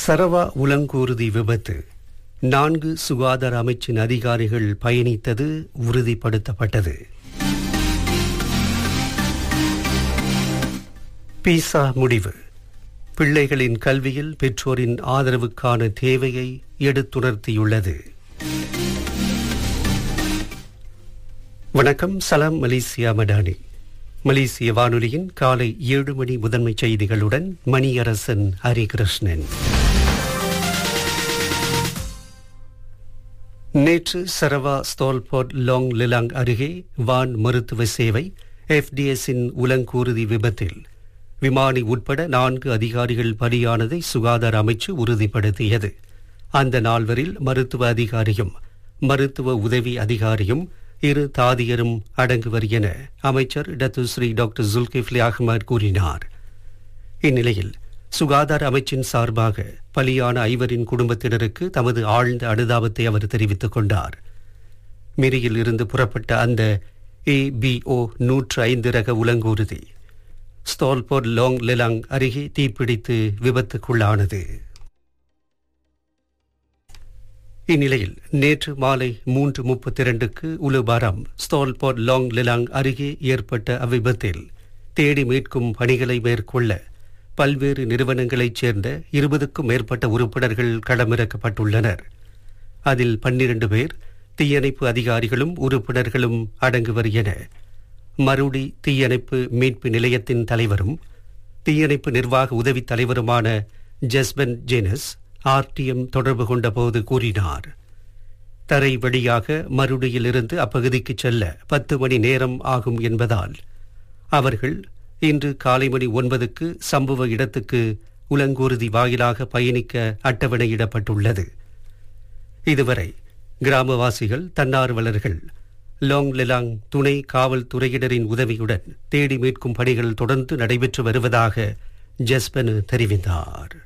சரவா உலங்கூர்தி விபத்து 4 சுகாதார அமைச்சின் அதிகாரிகள் பயணித்தது உறுதிப்படுத்தப்பட்டது. பீசா முடிவு பிள்ளைகளின் கல்வியில் பெற்றோரின் ஆதரவுக்கான தேவையை எடுத்துணர்த்தியுள்ளது. வணக்கம், சலாம் மலேசியா மடானி. மலேசிய வானொலியின் காலை 7 மணி முதன்மை செய்திகளுடன் மணியரசன் ஹரிகிருஷ்ணன். நேற்று சரவா ஸ்தோல்போர்ட் லாங் லிலாங் அருகே வான் மருத்துவ சேவை FDS-இன் உலங்கூர்தி விபத்தில் விமானி உட்பட 4 அதிகாரிகள் பலியானதை சுகாதார அமைச்சு உறுதிப்படுத்தியது. அந்த நால்வரில் மருத்துவ அதிகாரியும் மருத்துவ உதவி அதிகாரியும் 2 தாதியரும் அடங்குவர் என அமைச்சர் டத்துஸ்ரீ டாக்டர் ஜுல்கிஃப்லி அஹ்மத் கூறினார். இந்நிலையில் சுகாதார அமைச்சின் சார்பாக பலியான 5 குடும்பத்தினருக்கு தமது ஆழ்ந்த அனுதாபத்தை அவர் தெரிவித்துக் கொண்டார். மிரியில் இருந்து புறப்பட்ட அந்த ABO 105 ரக உலங்கூர்தி ஸ்தோல்போர்ட் லாங் லிலாங் அருகே தீப்பிடித்து விபத்துக்குள்ளானது. இந்நிலையில் நேற்று மாலை 3:32க்கு உலுபாரம் ஸ்தோல்போர்ட் லாங் லிலாங் அருகே ஏற்பட்ட அவ்விபத்தில் தேடி மீட்கும் பணிகளை மேற்கொள்ள பல்வேறு நிறுவனங்களைச் சேர்ந்த 20க்கும் மேற்பட்ட உறுப்பினர்கள் களமிறக்கப்பட்டுள்ளனர். அதில் 12 பேர் தீயணைப்பு அதிகாரிகளும் உறுப்பினர்களும் அடங்குவர் என மருடி தீயணைப்பு மீட்பு நிலையத்தின் தலைவரும் தீயணைப்பு நிர்வாக உதவித் தலைவருமான ஜஸ்பன் ஜெனஸ் RTM தொடர்பு கொண்டபோது கூறினார். தரை வழியாக மருடியிலிருந்து அப்பகுதிக்கு செல்ல 10 மணி நேரம் ஆகும் என்பதால் அவர்கள் இன்று காலை மணி 9க்கு சம்பவ இடத்துக்கு உலங்கூர்தி வாயிலாக பயணிக்க அட்டவணையிடப்பட்டுள்ளது. இதுவரை கிராமவாசிகள், தன்னார்வலர்கள், லாங் லிலாங் துணை காவல்துறையினரின் உதவியுடன் தேடி மீட்கும் பணிகள் தொடர்ந்து நடைபெற்று வருவதாக ஜஸ்பன் தெரிவித்தார்.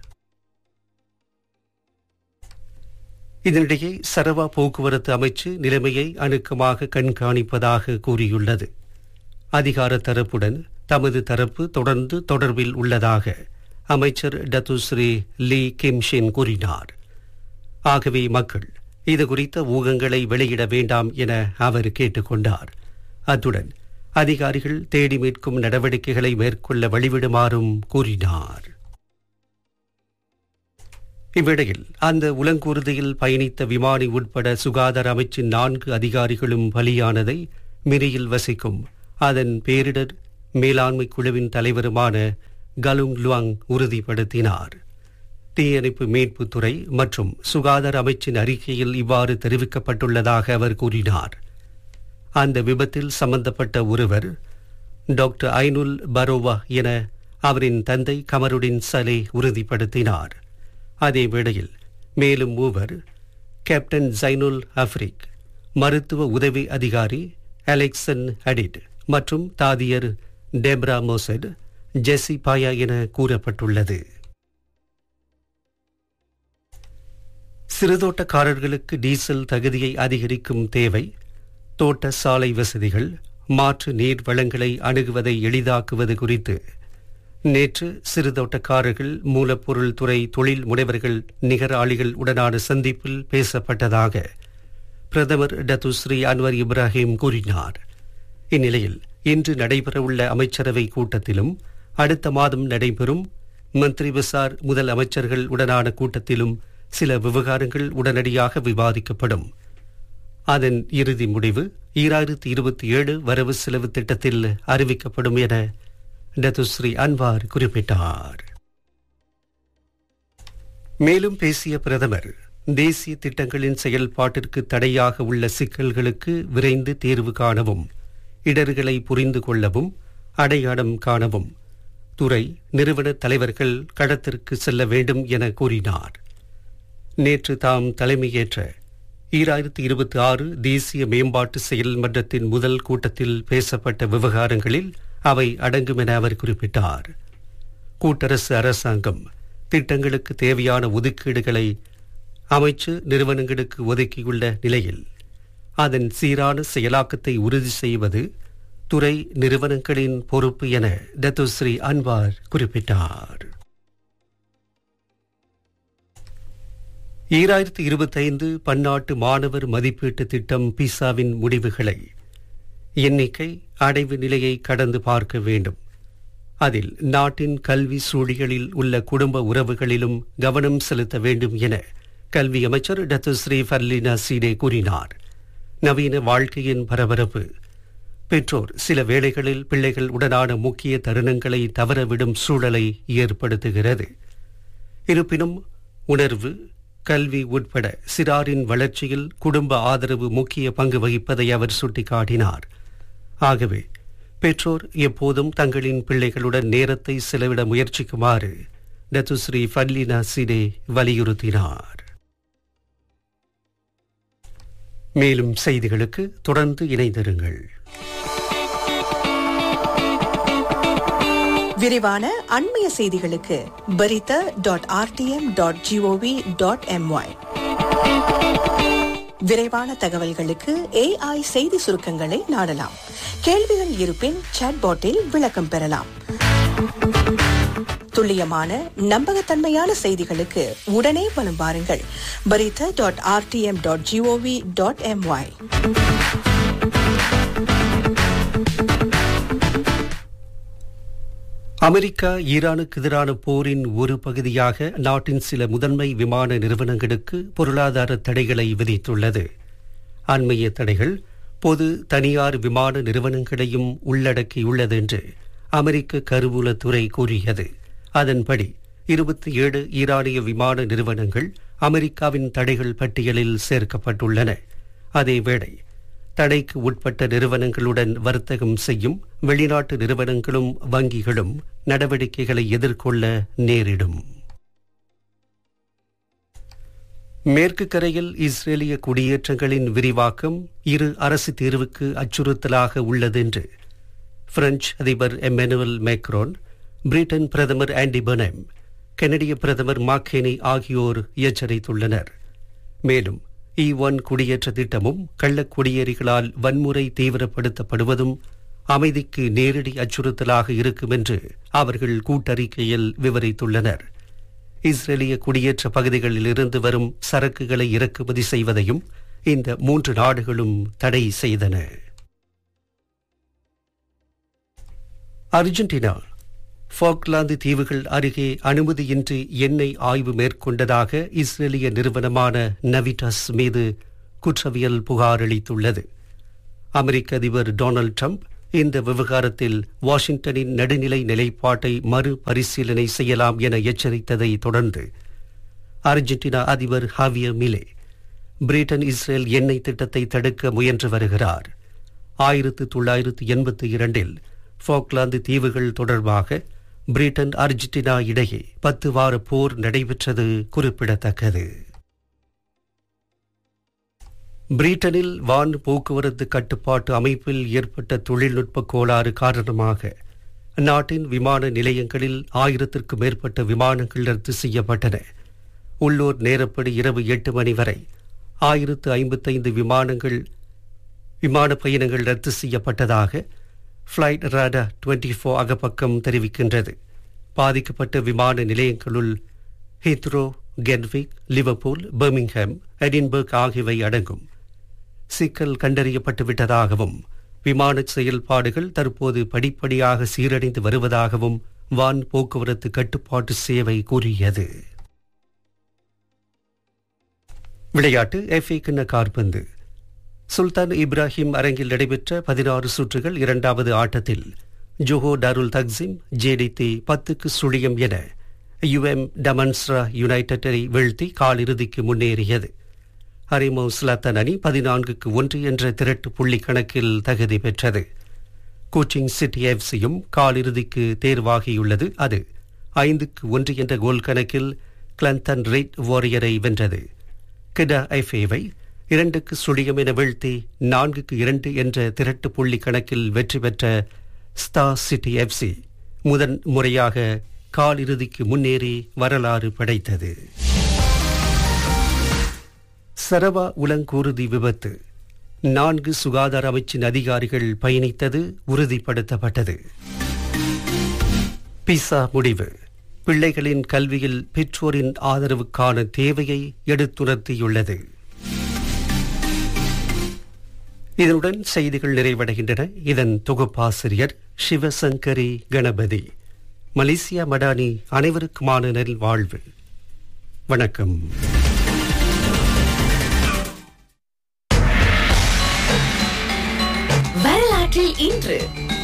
இதனிடையே சரவா போக்குவரத்து அமைச்சு நிலைமையை அணுக்கமாக கண்காணிப்பதாக கூறியுள்ளது. அதிகார தரப்புடன் தமது தரப்பு தொடர்ந்து தொடர்பில் உள்ளதாக அமைச்சர் டத்துஸ்ரீ லீ கிம்ஷின் கூறினார். ஆகவே மக்கள் இது குறித்த ஊகங்களை வெளியிட வேண்டாம் என அவர் கேட்டுக்கொண்டார். அத்துடன் அதிகாரிகள் தேடி மீட்கும் நடவடிக்கைகளை மேற்கொள்ள வழிவிடுமாறும் கூறினார். இவ்வேளையில் அந்த உலங்கூர்தியில் பயணித்த விமானி உட்பட சுகாதார அமைச்சின் 4 அதிகாரிகளும் பலியானதை மிரியில் வசிக்கும் அதன் பேரிடர் மேலாண்மை குழுவின் தலைவருமான கலுங் லுவாங் உறுதிப்படுத்தினார். தீயணைப்பு மீட்புத்துறை மற்றும் சுகாதார அமைச்சின் அறிக்கையில் இவ்வாறு தெரிவிக்கப்பட்டுள்ளதாக அவர் கூறினார். அந்த விபத்தில் சம்பந்தப்பட்ட ஒருவர் டாக்டர் ஐனுல் பரோவா என அவரின் தந்தை கமருடின் சலே உறுதிப்படுத்தினார். அதே வேளையில் மேலும் 3 கேப்டன் ஜைனுல் அஃப்ரிக், மருத்துவ உதவி அதிகாரி அலெக்சன் அடிட் மற்றும் தாதியர் டெப்ரா மோசட், ஜெசி பாயா என கூறப்பட்டுள்ளது. சிறுதோட்டக்காரர்களுக்கு டீசல் தகுதியை அதிகரிக்கும் தேவை, தோட்ட சாலை வசதிகள், மாற்று நீர் வளங்களை அணுகுவதை எளிதாக்குவது குறித்து நேற்று சிறுதோட்டக்காரர்கள், மூலப்பொருள் துறை தொழில் முனைவர்கள், நிகராளிகள் உடனான சந்திப்பில் பேசப்பட்டதாக பிரதமர் டத்துஸ்ரீ அன்வர் இப்ராஹிம் கூறினார். இந்நிலையில் இன்று நடைபெறவுள்ள அமைச்சரவை கூட்டத்திலும் அடுத்த மாதம் நடைபெறும் மந்திரி பசார் முதல் அமைச்சர்கள் உடனான கூட்டத்திலும் சில விவகாரங்கள் உடனடியாக விவாதிக்கப்படும். அதன் இறுதி முடிவு 2027 வரவு செலவு திட்டத்தில் அறிவிக்கப்படும் என டத்துஸ்ரீ அன்வார் குறிப்பிட்டார். மேலும் பேசிய பிரதமர், தேசிய திட்டங்களின் செயல்பாட்டிற்கு தடையாக உள்ள சிக்கல்களுக்கு விரைந்து தீர்வு காணவும், இடர்களை புரிந்து கொள்ளவும், அடையாளம் காணவும் துறை நிறுவன தலைவர்கள் களத்திற்கு செல்ல வேண்டும் என கூறினார். நேற்று தாம் தலைமையேற்ற 2026 தேசிய மேம்பாட்டு செயல்மன்றத்தின் முதல் கூட்டத்தில் பேசப்பட்ட விவகாரங்களில் அவை அடங்கும் என அவர் குறிப்பிட்டார். கூட்டரசு அரசாங்கம் திட்டங்களுக்கு தேவையான ஒதுக்கீடுகளை அமைச்சு நிறுவனங்களுக்கு ஒதுக்கியுள்ள நிலையில் அதன் சீரான செயலாக்கத்தை உறுதி செய்வது துறை நிறுவனங்களின் பொறுப்பு என டத்துஸ்ரீ அன்வார் குறிப்பிட்டார். 2025 பன்னாட்டு மாணவர் மதிப்பீட்டு திட்டம் பிசாவின் முடிவுகளை எண்ணிக்கை அடைவு நிலையை கடந்து பார்க்க வேண்டும். அதில் நாட்டின் கல்வி சூழிகளில் உள்ள குடும்ப உறவுகளிலும் கவனம் செலுத்த வேண்டும் என கல்வி அமைச்சர் டாக்டர் ஸ்ரீ ஃபர்லினா சீடே கூறினார். நவீன வாழ்க்கையின் பரபரப்பு பெற்றோர் சில வேளைகளில் பிள்ளைகள் உடனான முக்கிய தருணங்களை தவறவிடும் சூழலை ஏற்படுத்துகிறது. இருப்பினும் உணர்வு, கல்வி உட்பட சிறாரின் வளர்ச்சியில் குடும்ப ஆதரவு முக்கிய பங்கு வகிப்பதை அவர் சுட்டிக்காட்டினார். ஆகவே பெற்றோர் எப்போதும் தங்களின் பிள்ளைகளுடன் நேரத்தை செலவிட முயற்சிக்குமாறு டாக்டர் ஸ்ரீ ஃபர்லினா சீடே வலியுறுத்தினார். மேலும் செய்திகளுக்கு தொடர்ந்து இணைந்திருங்கள். விரிவான அண்மைய செய்திகளுக்கு berita.rtm.gov.my. விரைவான தகவல்களுக்கு AI செய்தி சுருக்கங்களை நாடலாம். கேள்விகள் இருப்பின் சாட்பாட்டில் விளக்கம் பெறலாம். துல்லியமான நம்பகத்தன்மையான செய்திகளுக்கு உடனே வலம் வாருங்கள். berita.rtm.gov.my. அமெரிக்கா ஈரானுக்கு எதிரான போரின் ஒரு பகுதியாக நாட்டின் சில முதன்மை விமான நிறுவனங்களுக்கு பொருளாதார தடைகளை விதித்துள்ளது. அண்மைய தடைகள் பொது தனியார் விமான நிறுவனங்களையும் உள்ளடக்கியுள்ளது என்று அமெரிக்க கருவூலத்துறை கூறியது. அதன்படி 27 ஈரானிய விமான நிறுவனங்கள் அமெரிக்காவின் தடைகள் பட்டியலில் சேர்க்கப்பட்டுள்ளன. அதேவேளை தடைக்கு உட்பட்ட நிறுவனங்களுடன் வர்த்தகம் செய்யும் வெளிநாட்டு நிறுவனங்களும் வங்கிகளும் நடவடிக்கைகளை எதிர்கொள்ள நேரிடும். மேற்கு கரையில் இஸ்ரேலிய குடியேற்றங்களின் விரிவாக்கம் இரு அரசு தீர்வுக்கு அச்சுறுத்தலாக உள்ளது என்று பிரெஞ்சு அதிபர் எம்மானுவேல் மேக்ரோன், பிரிட்டன் பிரதமர் ஆண்டி பெர்னம், கனடிய பிரதமர் மார்க் ஆகியோர் எச்சரித்துள்ளனர். மேலும் E1 குடியேற்ற திட்டமும் கள்ளக்குடியேறிகளால் வன்முறை தீவிரப்படுத்தப்படுவதும் அமைதிக்கு நேரடி அச்சுறுத்தலாக இருக்கும் என்று அவர்கள் கூட்டறிக்கையில் விவரித்துள்ளனர். இஸ்ரேலிய குடியேற்ற பகுதிகளில் இருந்து வரும் சரக்குகளை இறக்குமதி செய்வதையும் இந்த 3 நாடுகளும் தடை செய்தன. அர்ஜென்டினா ஃபாக்லாந்து தீவுகள் அருகே அனுமதியின்றி எண்ணெய் ஆய்வு மேற்கொண்டதாக இஸ்ரேலிய நிறுவனமான நவிட்டாஸ் மீது குற்றவியல் புகார் அளித்துள்ளது. அமெரிக்க அதிபர் டொனால்ட் ட்ரம்ப் இந்த விவகாரத்தில் வாஷிங்டனின் நடுநிலை நிலைப்பாட்டை மறுபரிசீலனை செய்யலாம் என எச்சரித்ததை தொடர்ந்து அர்ஜென்டினா அதிபர் ஹாவியர் மிலே பிரிட்டன் இஸ்ரேல் எண்ணெய் திட்டத்தை தடுக்க முயன்று வருகிறார். 1982 ஃபாக்லாந்து தீவுகள் தொடர்பாக பிரிட்டன் அர்ஜென்டினா இடையே 10 வார போர் நடைபெற்றது குறிப்பிடத்தக்கது. பிரிட்டனில் வான் போக்குவரத்து கட்டுப்பாட்டு அமைப்பில் ஏற்பட்ட தொழில்நுட்ப கோளாறு காரணமாக நாட்டின் விமான நிலையங்களில் 1000க்கும் மேற்பட்ட விமானங்கள் ரத்து செய்யப்பட்டன. உள்ளூர் நேரப்படி இரவு 8 மணி வரை 1055 விமான பயணங்கள் ரத்து செய்யப்பட்டதாக ஃபிளைட் ராடா 24 அகப்பக்கம் தெரிவிக்கின்றது. பாதிக்கப்பட்ட விமான நிலையங்களுள் ஹீத்ரோ, கென்விக், லிவர்பூல், பர்மிங்ஹாம், எடின்பர்க் ஆகியவை அடங்கும். சிக்கல் கண்டறியப்பட்டுவிட்டதாகவும் விமான செயல்பாடுகள் தற்போது படிப்படியாக சீரடைந்து வருவதாகவும் வான் போக்குவரத்து கட்டுப்பாட்டு சேவை கூறியது. விளையாட்டு FA கிண்ண காற்பந்து சுல்தான் இப்ராஹிம் அரங்கில் நடைபெற்ற 16 சுற்றுகள் 2வது ஆட்டத்தில் ஜோஹோ டாருல் தக்சிம் JDT 10-0 என UM டமன்ஸ்ரா யுனைடெட்டை வீழ்த்தி காலிறுதிக்கு முன்னேறியது. ஹரிமோ ஸ்லாத்தன் அணி 14-1 என்ற திரட்டு புள்ளி கணக்கில் தகுதி பெற்றது. கோச்சிங் சிட்டி FCயும் காலிறுதிக்கு தேர்வாகியுள்ளது. அது 5-1 என்ற கோல் கணக்கில் கிளந்தன் ரெட் வாரியரை வென்றது. கிடா FAவை 2-0 என வீழ்த்தி 4-2 என்ற திரட்டு புள்ளி கணக்கில் வெற்றி பெற்ற ஸ்டார் சிட்டி FC முதன் முறையாக காலிறுதிக்கு முன்னேறி வரலாறு படைத்தது. சரவா உலங்கூர்தி விபத்து 4 சுகாதார அமைச்சின் அதிகாரிகள் பயணித்தது உறுதிப்படுத்தப்பட்டது. பிசா முடிவு பிள்ளைகளின் கல்வியில் பெற்றோரின் ஆதரவுக்கான தேவையை எடுத்துணர்த்தியுள்ளது. இதனுடன் செய்திகள் நிறைவடைகின்றன. இதன் தொகுப்பாசிரியர் சிவசங்கரி கணபதி. மலேசியா மடானி அனைவருக்குமான நல்வாழ்வு. வணக்கம். வரலாற்றில் இன்று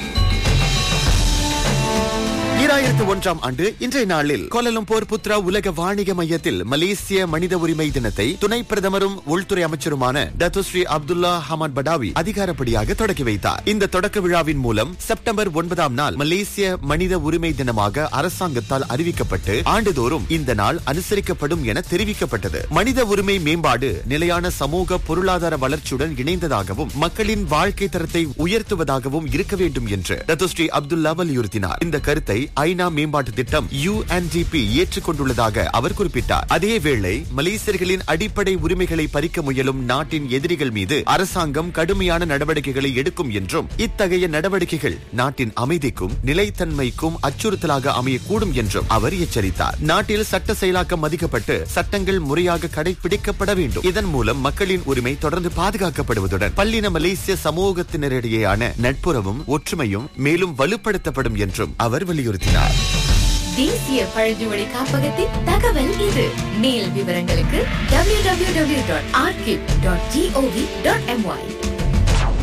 2001ஆம் ஆண்டு இன்றைய நாளில் கோலாலம்பூர் புத்ரா உலக வாணிக மையத்தில் மலேசிய மனித உரிமை தினத்தை துணை பிரதமரும் உள்துறை அமைச்சருமான டத்துஸ்ரீ அப்துல்லா ஹமாட் படாவி அதிகாரப்படியாக தொடக்கி வைத்தார். இந்த தொடக்க விழாவின் மூலம் செப்டம்பர் 9ஆம் நாள் மலேசிய மனித உரிமை தினமாக அரசாங்கத்தால் அறிவிக்கப்பட்டு ஆண்டுதோறும் இந்த நாள் அனுசரிக்கப்படும் என தெரிவிக்கப்பட்டது. மனித உரிமை மேம்பாடு நிலையான சமூக பொருளாதார வளர்ச்சியுடன் இணைந்ததாகவும் மக்களின் வாழ்க்கை தரத்தை உயர்த்துவதாகவும் இருக்க வேண்டும் என்று டத்துஸ்ரீ அப்துல்லா வலியுறுத்தினார். இந்த கருத்தை ஐநா மேம்பாட்டு திட்டம் UNDP ஏற்றுக்கொண்டுள்ளதாக அவர் குறிப்பிட்டார். அதேவேளை மலேசியர்களின் அடிப்படை உரிமைகளை பறிக்க முயலும் நாட்டின் எதிரிகள் மீது அரசாங்கம் கடுமையான நடவடிக்கைகளை எடுக்கும் என்றும் இத்தகைய நடவடிக்கைகள் நாட்டின் அமைதிக்கும் நிலைத்தன்மைக்கும் அச்சுறுத்தலாக அமையக்கூடும் என்றும் அவர் எச்சரித்தார். நாட்டில் சட்ட செயலாக்கம் மதிக்கப்பட்டு சட்டங்கள் முறையாக கடைபிடிக்கப்பட வேண்டும். இதன் மூலம் மக்களின் உரிமை தொடர்ந்து பாதுகாக்கப்படுவதுடன் பல்லின மலேசிய சமூகத்தினரிடையேயான நட்புறவும் ஒற்றுமையும் மேலும் வலுப்படுத்தப்படும் என்றும் அவர் வலியுறுத்தினார். தேசிய பழங்குடி காப்பகத்தின் தகவல் இது. மேல் விவரங்களுக்கு www.arkip.gov.my